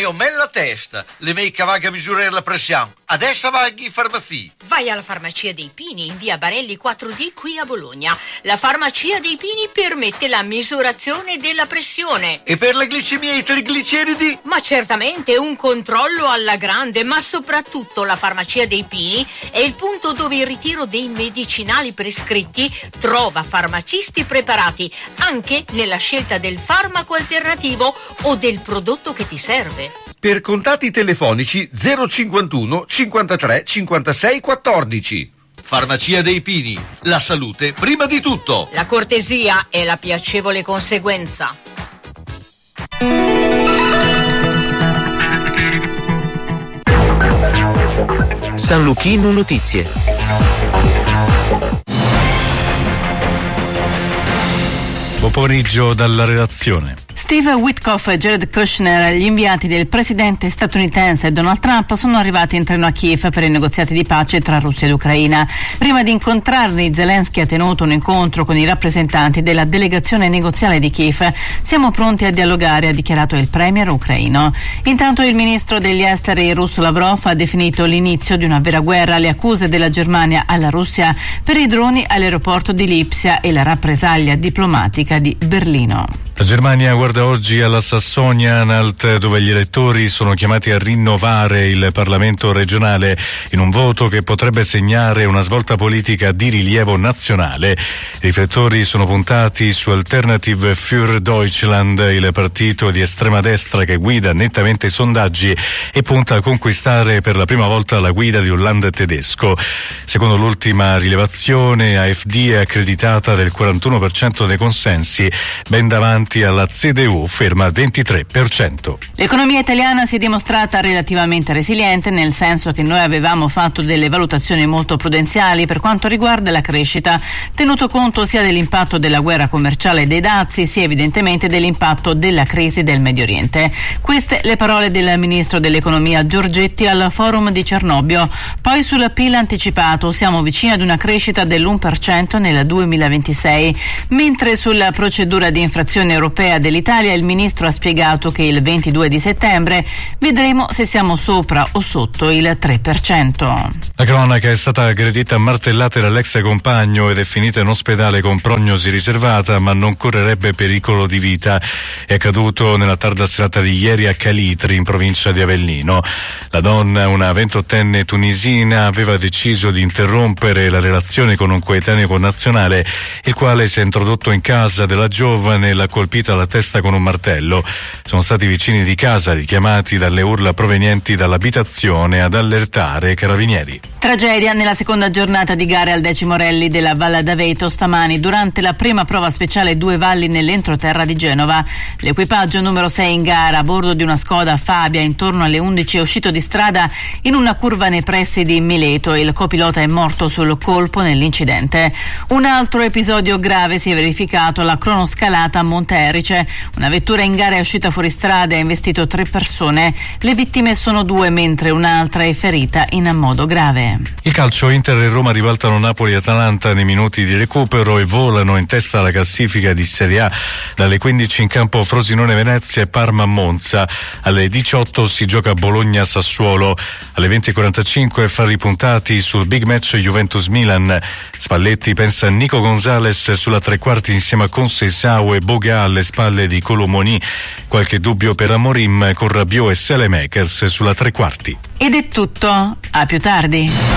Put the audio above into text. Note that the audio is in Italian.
Hai o me la testa, le mie cavaghe a misurare la pressione. Adesso vai in farmacia. Vai alla Farmacia dei Pini in via Barelli 4D qui a Bologna. La Farmacia dei Pini permette la misurazione della pressione. E per la glicemia e i trigliceridi? Ma certamente un controllo alla grande, ma soprattutto la Farmacia dei Pini è il punto dove il ritiro dei medicinali prescritti trova farmacisti preparati anche nella scelta del farmaco alternativo o del prodotto che ti serve. Per contatti telefonici 051 53 56 14. Farmacia dei Pini, la salute prima di tutto. La cortesia è la piacevole conseguenza. San Luchino Notizie. Buon pomeriggio dalla redazione. Steve Witkoff e Jared Kushner, gli inviati del presidente statunitense Donald Trump, sono arrivati in treno a Kiev per i negoziati di pace tra Russia ed Ucraina. Prima di incontrarli, Zelensky ha tenuto un incontro con i rappresentanti della delegazione negoziale di Kiev. Siamo pronti a dialogare, ha dichiarato il premier ucraino. Intanto il ministro degli esteri russo Lavrov ha definito l'inizio di una vera guerra le accuse della Germania alla Russia per i droni all'aeroporto di Lipsia e la rappresaglia diplomatica di Berlino. La Germania guarda oggi alla Sassonia-Anhalt, dove gli elettori sono chiamati a rinnovare il Parlamento regionale in un voto che potrebbe segnare una svolta politica di rilievo nazionale. I riflettori sono puntati su Alternative für Deutschland, il partito di estrema destra che guida nettamente i sondaggi e punta a conquistare per la prima volta la guida di un land tedesco. Secondo l'ultima rilevazione, AfD è accreditata del 41% dei consensi, ben davanti alla CDU, ferma al 23%. L'economia italiana si è dimostrata relativamente resiliente, nel senso che noi avevamo fatto delle valutazioni molto prudenziali per quanto riguarda la crescita, tenuto conto sia dell'impatto della guerra commerciale dei dazi, sia evidentemente dell'impatto della crisi del Medio Oriente. Queste le parole del ministro dell'economia Giorgetti al forum di Cernobbio. Poi sul PIL anticipato siamo vicini ad una crescita dell'1% nel 2026, mentre sulla procedura di infrazione europea dell'Italia il ministro ha spiegato che il 22 di settembre vedremo se siamo sopra o sotto il 3%. La cronaca: è stata aggredita a martellate dall'ex compagno ed è finita in ospedale con prognosi riservata, ma non correrebbe pericolo di vita. È accaduto nella tarda serata di ieri a Calitri, in provincia di Avellino. La donna, una 28enne tunisina, aveva deciso di interrompere la relazione con un coetaneo connazionale, il quale si è introdotto in casa della giovane e l'ha colpita alla testa con un martello. Sono stati i vicini di casa richiamati dalle urla provenienti dall'abitazione ad allertare i carabinieri. Tragedia nella seconda giornata di gare al 10° rally della Valle d'Aveto stamani. Durante la prima prova speciale Due Valli nell'entroterra di Genova, l'equipaggio numero 6 in gara a bordo di una Skoda Fabia intorno alle 11 è uscito di strada in una curva nei pressi di Mileto e il copilota è morto sul colpo nell'incidente. Un altro episodio grave si è verificato alla cronoscalata a Monte Erice. Una vettura in gara è uscita fuori strada e ha investito 3 persone. Le vittime sono 2, mentre un'altra è ferita in modo grave. Il calcio: Inter e Roma ribaltano Napoli e Atalanta nei minuti di recupero e volano in testa alla classifica di Serie A. Dalle 15 in campo Frosinone-Venezia e Parma-Monza. Alle 18 si gioca Bologna-Sassuolo. Alle 20:45 fari puntati sul big match Juventus-Milan. Spalletti pensa a Nico Gonzalez sulla tre quarti insieme a Conceição e Boga alle spalle di Colomoni. Qualche dubbio per Amorim con Rabiot e Selemakers sulla tre quarti. Ed è tutto, a più tardi.